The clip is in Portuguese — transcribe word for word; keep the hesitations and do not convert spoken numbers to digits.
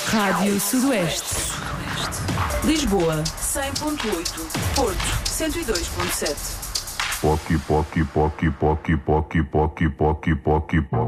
Rádio Sudoeste. Lisboa, cem ponto oito. Porto, cento e dois ponto sete. Poc, poc, poc, poc, poc, poc, poc, poc, poc.